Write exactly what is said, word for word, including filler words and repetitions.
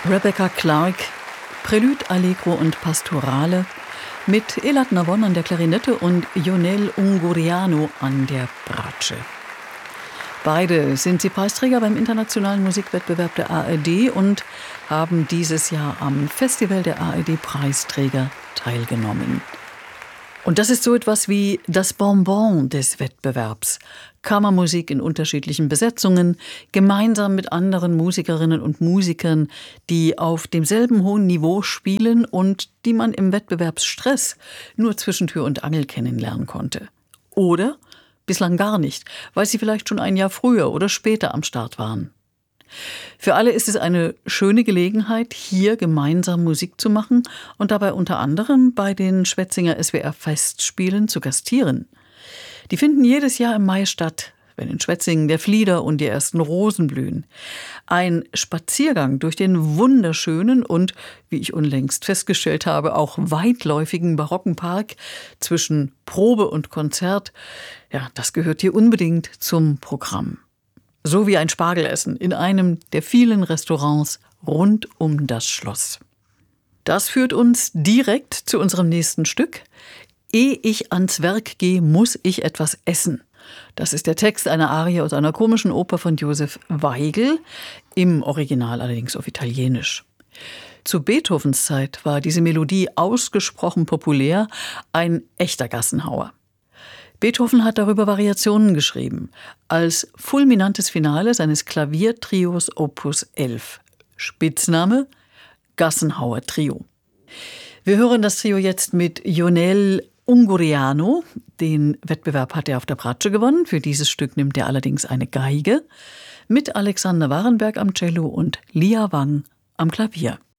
Rebecca Clark, Prelude, Allegro und Pastorale mit Elad Navon an der Klarinette und Ionel Ungurianu an der Bratsche. Beide sind sie Preisträger beim Internationalen Musikwettbewerb der A R D und haben dieses Jahr am Festival der A R D-Preisträger teilgenommen. Und das ist so etwas wie das Bonbon des Wettbewerbs. Kammermusik in unterschiedlichen Besetzungen, gemeinsam mit anderen Musikerinnen und Musikern, die auf demselben hohen Niveau spielen und die man im Wettbewerbsstress nur zwischen Tür und Angel kennenlernen konnte. Oder bislang gar nicht, weil sie vielleicht schon ein Jahr früher oder später am Start waren. Für alle ist es eine schöne Gelegenheit, hier gemeinsam Musik zu machen und dabei unter anderem bei den Schwetzinger S W R-Festspielen zu gastieren. Die finden jedes Jahr im Mai statt, wenn in Schwetzingen der Flieder und die ersten Rosen blühen. Ein Spaziergang durch den wunderschönen und, wie ich unlängst festgestellt habe, auch weitläufigen barocken Park zwischen Probe und Konzert, ja, das gehört hier unbedingt zum Programm. So wie ein Spargelessen in einem der vielen Restaurants rund um das Schloss. Das führt uns direkt zu unserem nächsten Stück. Ehe ich ans Werk gehe, muss ich etwas essen. Das ist der Text einer Arie aus einer komischen Oper von Josef Weigl, im Original allerdings auf Italienisch. Zu Beethovens Zeit war diese Melodie ausgesprochen populär, ein echter Gassenhauer. Beethoven hat darüber Variationen geschrieben, als fulminantes Finale seines Klaviertrios Opus elf. Spitzname Gassenhauer Trio. Wir hören das Trio jetzt mit Ionel Ungurianu. Den Wettbewerb hat er auf der Bratsche gewonnen. Für dieses Stück nimmt er allerdings eine Geige. Mit Alexander Warenberg am Cello und Lia Wang am Klavier.